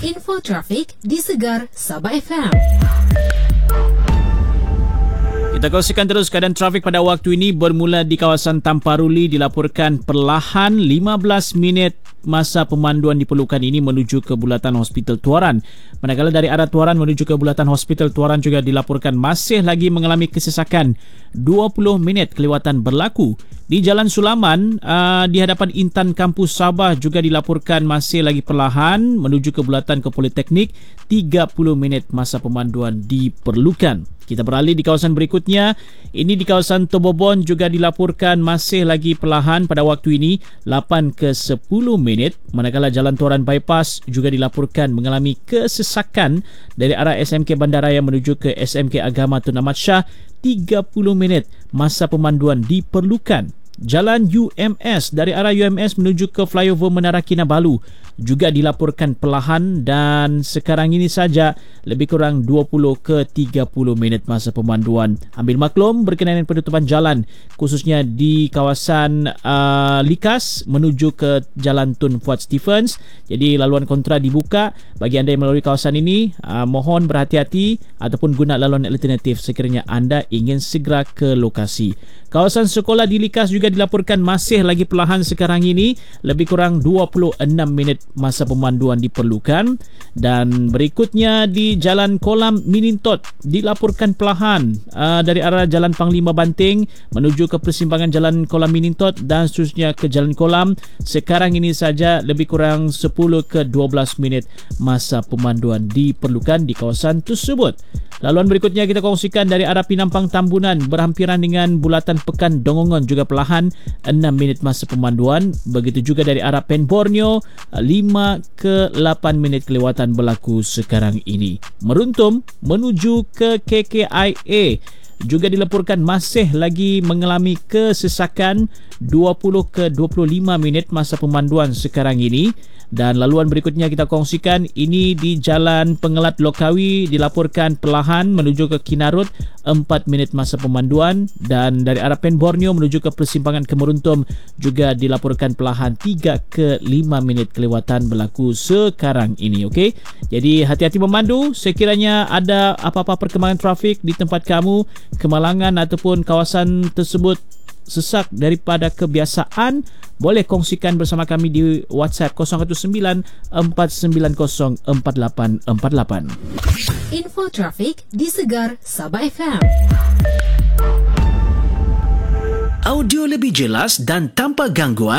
Info trafik di Segar Sabah FM. Kita kongsikan terus keadaan trafik pada waktu ini. Bermula di kawasan Tamparuli dilaporkan perlahan 15 minit masa pemanduan diperlukan ini menuju ke Bulatan Hospital Tuaran. Manakala dari arah Tuaran menuju ke Bulatan Hospital Tuaran juga dilaporkan masih lagi mengalami kesesakan 20 minit kelewatan berlaku. Di Jalan Sulaman di hadapan Intan Kampus Sabah juga dilaporkan masih lagi perlahan menuju ke Bulatan ke Politeknik, 30 minit masa pemanduan diperlukan. Kita beralih di kawasan berikutnya. Ini di kawasan Tobobon juga dilaporkan masih lagi perlahan pada waktu ini 8 ke 10 minit. Manakala Jalan Tuaran Bypass juga dilaporkan mengalami kesesakan dari arah SMK Bandaraya menuju ke SMK Agama Tun Ahmad Shah, 30 minit masa pemanduan diperlukan. Jalan UMS dari arah UMS menuju ke flyover Menara Kinabalu juga dilaporkan perlahan dan sekarang ini saja lebih kurang 20 ke 30 minit masa pemanduan. Ambil maklum berkenaan dengan penutupan jalan khususnya di kawasan Likas menuju ke Jalan Tun Fuad Stephens. Jadi laluan kontra dibuka bagi anda yang melalui kawasan ini. Mohon berhati-hati ataupun guna laluan alternatif sekiranya anda ingin segera ke lokasi. Kawasan sekolah di Likas juga dilaporkan masih lagi perlahan sekarang ini, lebih kurang 26 minit masa pemanduan diperlukan. Dan berikutnya di Jalan Kolam Minintot dilaporkan perlahan dari arah Jalan Panglima Banting menuju ke persimpangan Jalan Kolam Minintot dan seterusnya ke Jalan Kolam. Sekarang ini saja lebih kurang 10 ke 12 minit masa pemanduan diperlukan di kawasan tersebut. Laluan berikutnya kita kongsikan dari arah Pinampang Tambunan berhampiran dengan Bulatan Pekan Dongongon juga perlahan 6 minit masa pemanduan. Begitu juga dari arah Pen Borneo 5 ke 8 minit kelewatan berlaku sekarang ini. Meruntum menuju ke KKIA juga dilaporkan masih lagi mengalami kesesakan 20 ke 25 minit masa pemanduan sekarang ini. Dan laluan berikutnya kita kongsikan ini di Jalan Pengelat Lokawi dilaporkan perlahan menuju ke Kinarut 4 minit masa pemanduan. Dan dari arah Pen Borneo menuju ke persimpangan Kemeruntum juga dilaporkan perlahan 3 ke 5 minit kelewatan berlaku sekarang ini. Okey, jadi hati-hati memandu. Sekiranya ada apa-apa perkembangan trafik di tempat kamu, kemalangan ataupun kawasan tersebut sesak daripada kebiasaan, boleh kongsikan bersama kami di WhatsApp 019-490-4848. Info trafik di Segar Sabah FM. Audio lebih jelas dan tanpa gangguan.